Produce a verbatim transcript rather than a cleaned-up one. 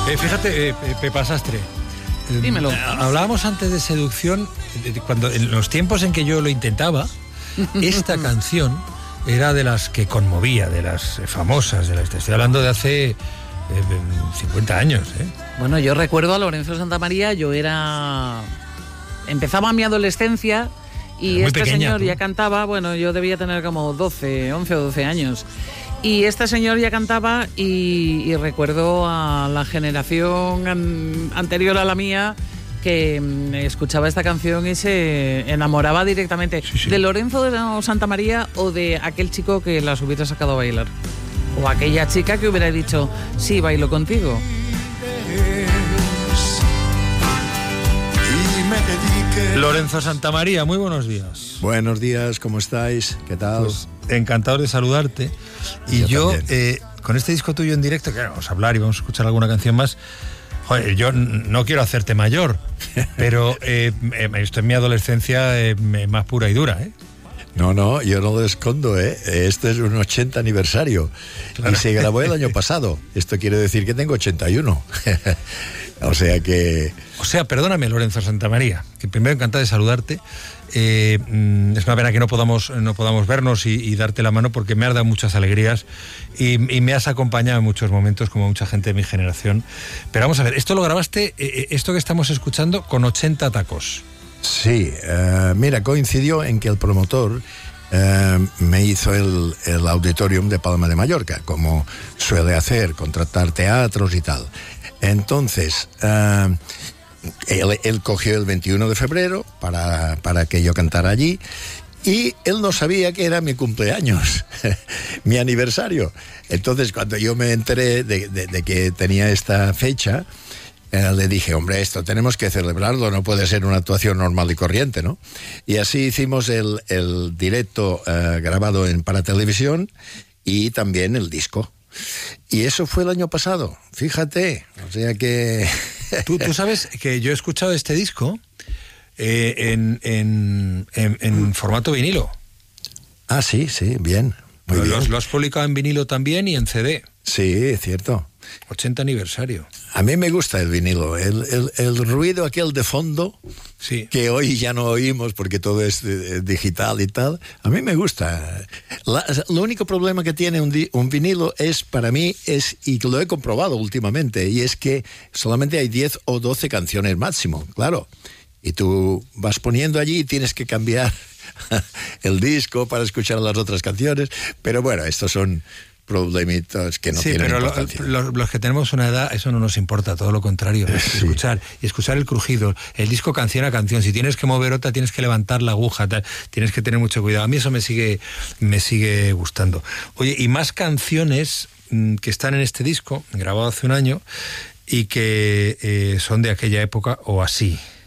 Eh, fíjate, eh, Pepa Sastre. Dímelo. Hablábamos antes de seducción, cuando en los tiempos en que yo lo intentaba, esta canción era de las que conmovía, de las famosas, de las estoy hablando de hace eh, cincuenta años. ¿eh? Bueno, yo recuerdo a Lorenzo Santamaría, yo era... Empezaba mi adolescencia y este pequeña, señor tú. ya cantaba, bueno, yo debía tener como doce, once o doce años. Y este señor ya cantaba y, y recuerdo a la generación an, anterior a la mía que mm, escuchaba esta canción y se enamoraba directamente sí, sí. de Lorenzo de Santamaría o de aquel chico que las hubiera sacado a bailar. O aquella chica que hubiera dicho, sí, bailo contigo. Lorenzo Santamaría, muy buenos días. Buenos días, ¿cómo estáis? ¿Qué tal? Pues, encantado de saludarte. Y yo, yo eh, con este disco tuyo en directo, que vamos a hablar y vamos a escuchar alguna canción más, joder, yo no quiero hacerte mayor, pero eh, esto en mi adolescencia eh, más pura y dura, ¿eh? No, no, yo no lo escondo, ¿eh? Este es un ochenta aniversario. Claro. Y se grabó el año pasado. Esto quiere decir que tengo ochenta y uno. O sea que... O sea, perdóname, Lorenzo Santamaría, que primero encantado de saludarte. Eh, es una pena que no podamos, no podamos vernos y, y darte la mano porque me has dado muchas alegrías y, y me has acompañado en muchos momentos como mucha gente de mi generación. Pero vamos a ver, esto lo grabaste, eh, esto que estamos escuchando, con ochenta tacos. Sí, uh, mira, coincidió en que el promotor uh, me hizo el, el Auditorium de Palma de Mallorca, como suele hacer, contratar teatros y tal. Entonces, uh, él, él cogió el veintiuno de febrero para, para que yo cantara allí y él no sabía que era mi cumpleaños, mi aniversario. Entonces, cuando yo me enteré de, de, de que tenía esta fecha, Eh, le dije, hombre, esto tenemos que celebrarlo, no puede ser una actuación normal y corriente, ¿no? Y así hicimos el, el directo eh, grabado en para televisión y también el disco. Y eso fue el año pasado, fíjate, o sea que... ¿Tú, tú sabes que yo he escuchado este disco eh, en, en, en, en formato vinilo. Ah, sí, sí, bien. Muy bien. Lo, lo has publicado en vinilo también y en C D. Sí, es cierto. ochenta aniversario. A mí me gusta el vinilo, el, el, el ruido aquel de fondo, sí. que hoy ya no oímos porque todo es eh, digital y tal, a mí me gusta. La, lo único problema que tiene un, di, un vinilo es, para mí, es, y lo he comprobado últimamente, y es que solamente hay diez o doce canciones máximo, claro. Y tú vas poniendo allí y tienes que cambiar el disco para escuchar las otras canciones, pero bueno, estos son... problemitas que no sí, tienen pero importancia. Lo, lo, los que tenemos una edad, eso no nos importa, todo lo contrario. Sí. Escuchar y escuchar el crujido, el disco canción a canción. Si tienes que mover otra, tienes que levantar la aguja, tal, tienes que tener mucho cuidado. A mí eso me sigue, me sigue gustando. Oye, y más canciones mmm, que están en este disco, grabado hace un año, y que eh, son de aquella época o así.